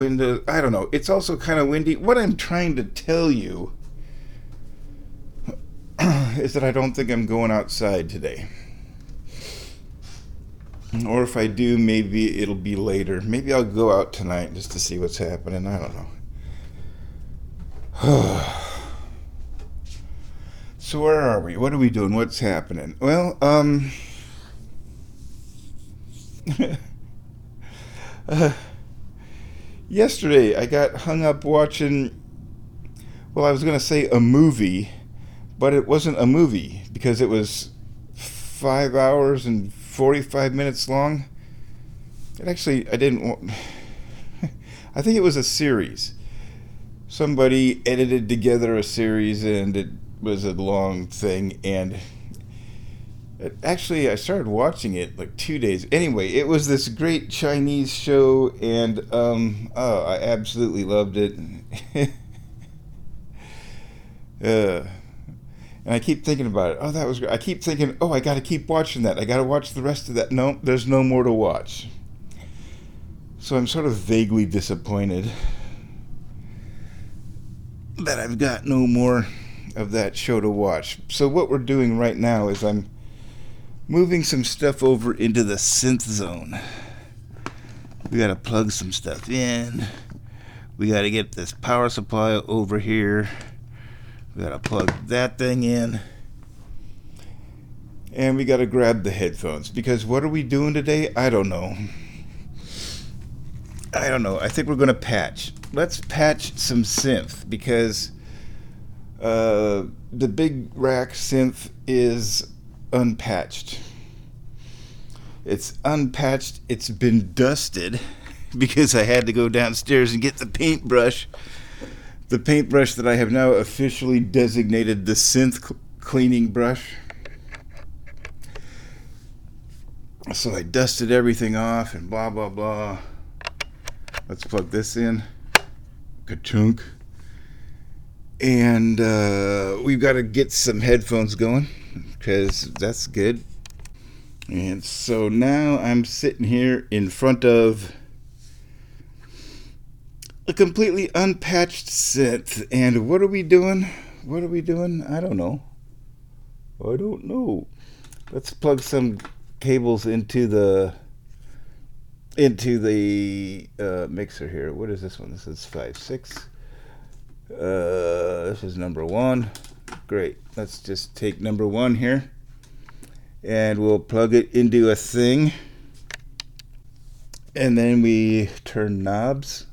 And I don't know. It's also kind of windy. What I'm trying to tell you is that I don't think I'm going outside today. Or if I do, maybe it'll be later. Maybe I'll go out tonight just to see what's happening. I don't know. So where are we? What are we doing? What's happening? Well, uh, yesterday I got hung up watching, well, I was going to say a movie, but it wasn't a movie because it was 5 hours and 45 minutes long. It actually, I didn't want, I think it was a series. Somebody edited together a series and it was a long thing. And actually, I started watching it like 2 days. Anyway, it was this great Chinese show, and oh, I absolutely loved it. uh, and I keep thinking about it. Oh, that was great. I keep thinking, oh, I got to keep watching that. I got to watch the rest of that. No, there's no more to watch. So I'm sort of vaguely disappointed that I've got no more of that show to watch. So what we're doing right now is I'm moving some stuff over into the synth zone. We got to plug some stuff in. We got to get this power supply over here. We got to plug that thing in. And we got to grab the headphones. Because what are we doing today? I don't know. I think we're going to patch. Let's patch some synth. Because the big rack synth is unpatched. It's unpatched. It's been dusted because I had to go downstairs and get the paintbrush. The paintbrush that I have now officially designated the synth cleaning brush. So I dusted everything off and blah, blah, blah. Let's plug this in. Ka-chunk. And we've got to get some headphones going because that's good. And so now I'm sitting here in front of a completely unpatched synth. And what are we doing? What are we doing? I don't know. Let's plug some cables into the mixer here. What is this one? This is 5.6. This is number 1. Great. Let's just take number 1 here. And we'll plug it into a thing. And then we turn knobs.